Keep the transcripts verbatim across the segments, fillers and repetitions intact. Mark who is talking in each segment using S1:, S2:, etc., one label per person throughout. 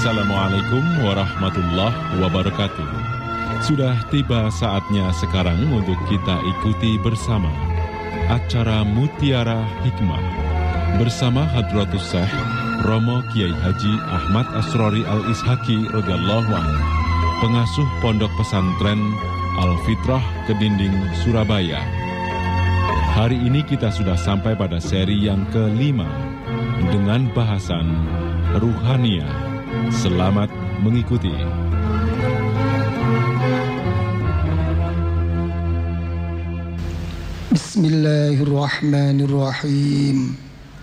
S1: Assalamualaikum warahmatullahi wabarakatuh. Sudah tiba saatnya sekarang untuk kita ikuti bersama acara Mutiara Hikmah bersama Hadratus Syekh Romo Kiai Haji Ahmad Asrori Al-Ishaki radhiyallahu anhu, pengasuh Pondok Pesantren Al-Fitrah Kedinding, Surabaya. Hari ini kita sudah sampai pada seri yang kelima dengan bahasan Ruhaniyah. Selamat mengikuti.
S2: Bismillahirrahmanirrahim.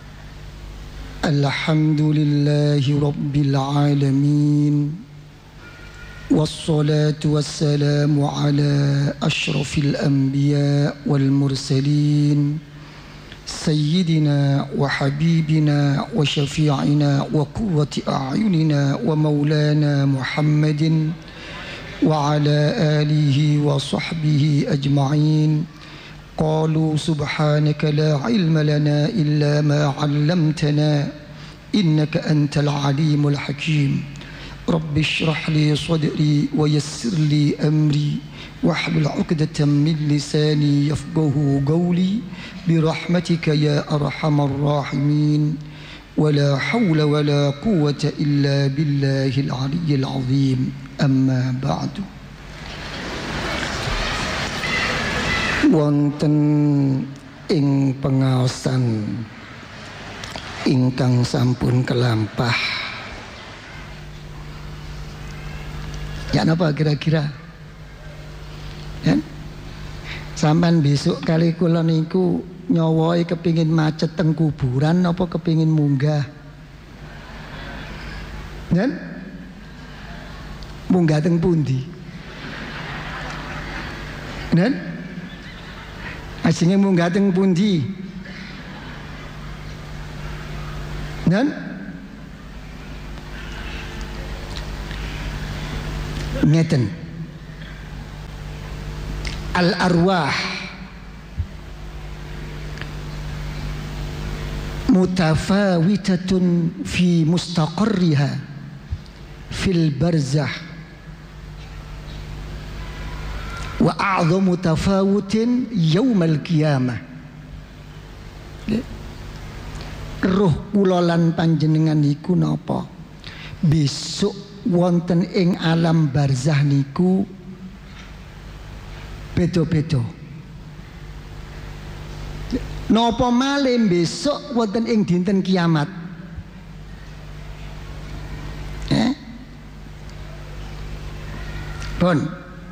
S2: Alhamdulillahi Rabbil Alamin. Wassalatu wassalamu ala ashrafil anbiya wal mursalin, Sayyidina wa habibina wa syafi'ina wa quwwati a'yunina wa maulana Muhammadin wa ala alihi wa sahbihi ajma'in. Qalu subhanaka la ilma lana illa ma 'allamtana innaka antal alimul hakim. Rabbi shrah li sadri wa yassir li amri wahlul 'uqdatam min lisani yafqahu qawli birahmatika ya arhamar rahimin. Wala hawla wala quwwata illa billahil aliyyil azim. Amma ba'du. Wonten ing pengaosan ingkang sampun kelampah, ya napa kira-kira? Ya? Sampean besok kali kula niku nyawai kepingin macet teng kuburan apa kepingin munggah? Ya? Munggah teng pundi? Ya? Asine munggah teng pundi? Ya? Ngeten. Al-arwah mutafawitatun fi mustaqarriha fil barzah wa a'zamu tafawutin yaumal qiyamah. Roh kula lan panjenengan niku napa? Besok wonten ing alam barzah niku beda-beda. Napa malih besok wonten ing dinten kiamat? Eh? Pun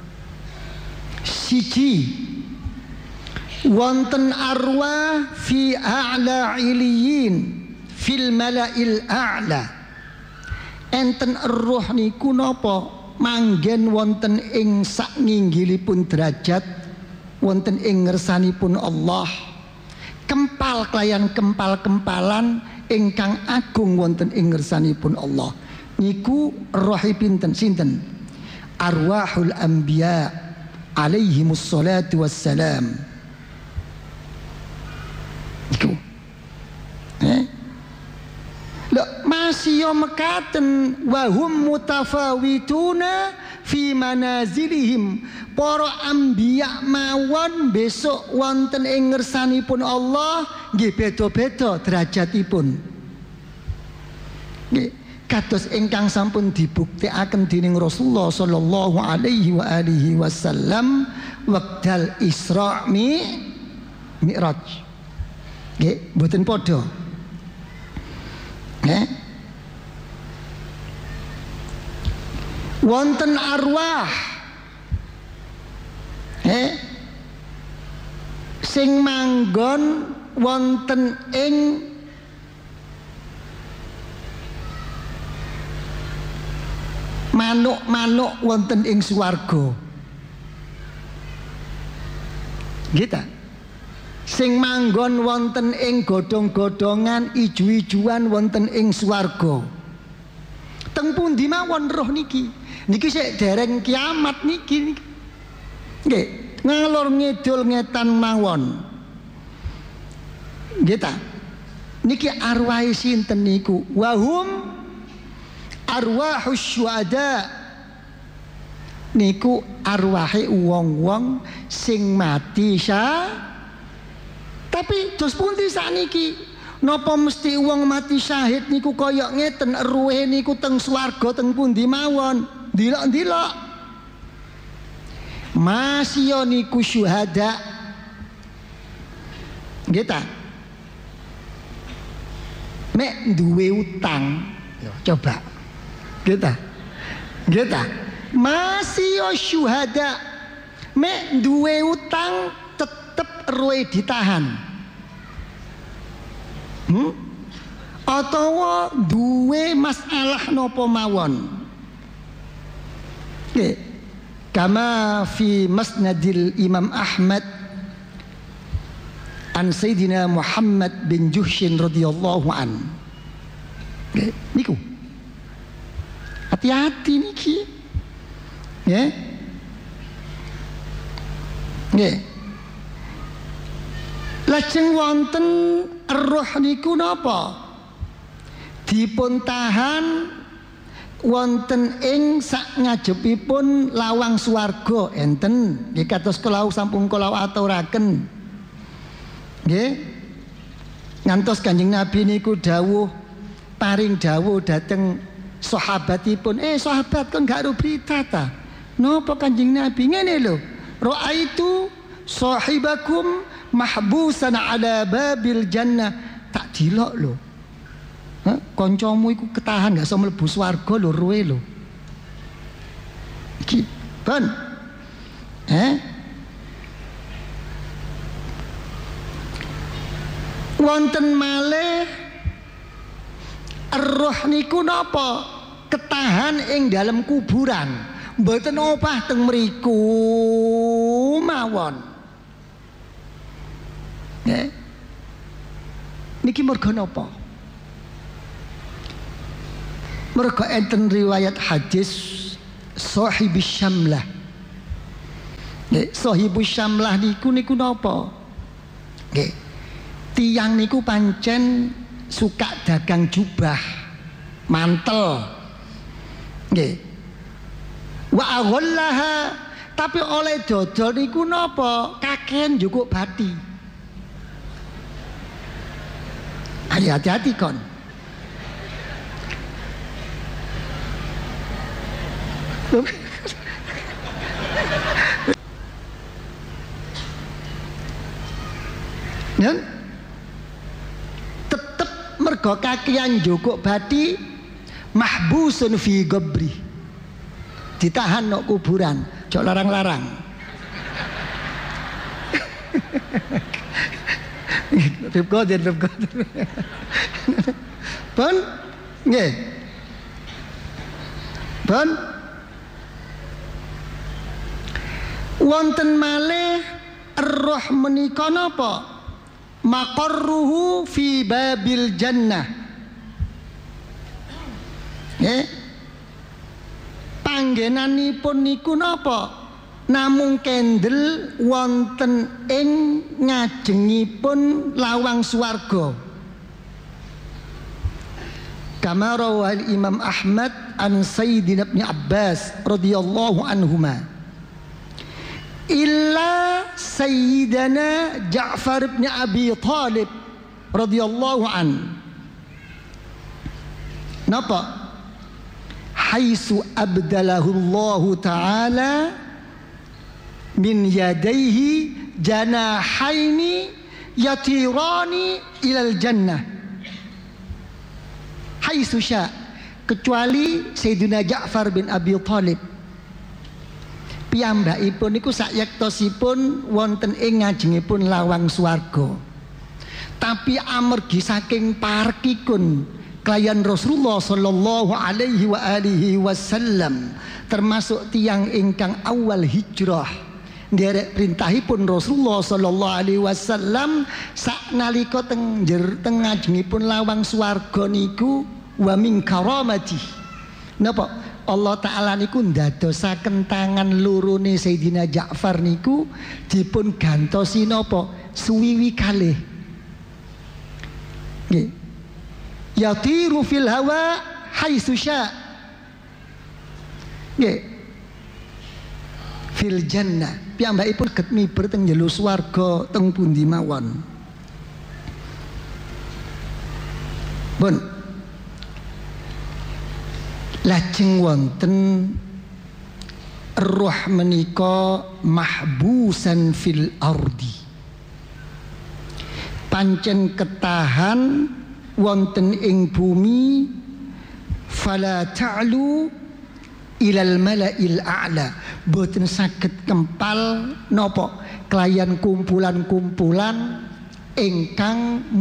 S2: siji wonten arwah fi a'la iliyin fil mala'il a'la. Enten roh niku napa? Manggen wonten ing saknginggilipun derajat, wonten ing ngersanipun Allah, kempal kelayan kempal-kempalan ingkang agung wonten ing ngersanipun Allah. Niku rohi pinten sinten? Arwahul anbiya alaihimus salatu wassalam. Niku. Eh? Masih yo mekaten wahum mutafawituna fi manazilihim. Para anbiya mawon besok wonten ing ngersanipun Allah nggih beda-beda derajatipun. Nggih kados ingkang sampun dibuktikaken dening Rasulullah sallallahu alaihi wa alihi wasallam wekdal Isra mi Mi'raj. Nggih mboten padha. Eh? Wonten arwah eh? sing manggon wonten ing manuk-manuk wonten ing swarga. Gitu. Sing manggon wonten ing godhong-godhongan ijo-ijoan wonten ing swarga. Teng pundi mawon roh niki? Niki sik dereng kiamat niki. Nggih, ngalor ngidul ngetan mawon. Nggih ta? Niki arwahe sinten niku? Wahum arwahus syuhada niku arwahe wong-wong sing mati sya. Tapi dos pundi sakniki? Napa mesti wong mati syahid niku kaya ngeten ruhe niku teng swarga teng pundi mawon? Ndelok-ndelok. Masya niku syuhada. Nggih ta? Mek duwe utang. Yo coba. Nggih ta? Nggih ta? Masya syuhada. Mek duwe utang tetep ruhe ditahan. Hmm? Atawa duwe masalah nopo mawon. Nggih. Kama fi Musnadil Imam Ahmad an Sayyidina Muhammad bin Juhshin radhiyallahu an. Nggih, niku. Hati-hati niki. Nggih. Nggih. Lajeng wonten roh niku napa? Dipun tahan wonten ing sak ngajepipun lawang swarga enten. Nggih kados kula sampun kula aturaken. Nggih. Ngantos Kanjeng Nabi niku dawuh paring dawuh dhateng sahabatipun, "Eh sahabat kon gak ro berita ta? Napa Kanjeng Nabi ngene lho, ra'aitu sahibakum mahbusan ala babil jannah." Tak dilok lho. Hah? Kancamu iku ketahan gak iso mlebu swarga lho ruwe lho. Iki ben. Eh? Wonten malih roh niku napa? Ketahan ing dalam kuburan. Mboten opah teng mriku mawon. Nggih. Niki merga napa? Merga enten riwayat hadis Sahibus Syamlah. Nggih, Sahibus Syamlah niku niku napa? Nggih. Tiyang niku pancen suka dagang jubah, mantel. Nggih. Wa aghallaha, tapi oleh dodol niku napa? Kakehan njukuk bathi. Ayo hati-hati kon. Nen? Tetep mergo kakehan njukuk bathi mahbusun fi gabri. Ditahan nok kuburan, jok larang-larang. Rip Goden, Rip Goden. Pun, nggih. Pun. Wonten malih roh menika napa? Maqarruhu fi babil jannah. Nggih. Panggenanipun niku napa? Namung kendel wonten ing ngajengipun lawang swarga. Kama rawal Imam Ahmad an Sayyidina Ibn Abbas radhiyallahu anhuma. Illa Sayyidina Ja'far bin Abi Thalib radhiyallahu an. Napa? Haitsu abdalahu Allah Ta'ala min yadaihi janahaini yatirani ilal jannah haitsu sya, kecuali Sayyidina Ja'far bin Abi Thalib piyambakipun niku sayektosipun wonten ing ngajengipun lawang swarga, tapi amargi saking parkipun kelayan Rasulullah sallallahu alaihi wa alihi wasallam, termasuk tiang ingkang awal hijrah nderek perintahipun Rasulullah sallallahu alaihi wasallam saknalika teng teng ngajengipun lawang swarga niku wa min karamati. Napa? Allah Ta'ala niku ndadosaken tangan lurune Sayyidina Ja'far niku dipun gantosi napa? Suwiwi kalih. Nggih. Yatiru fil hawa haitsu sya. Nggih. Fil jannah. Piyambakipun saged miber teng jero swarga teng pundi mawon. Pun lajeng wonten roh menika mahbusan fil ardi, pancen ketahan wonten ing bumi, fala ta'lu ilal mala'il a'la, boten saged kempal nopo kelayan kumpulan-kumpulan ingkang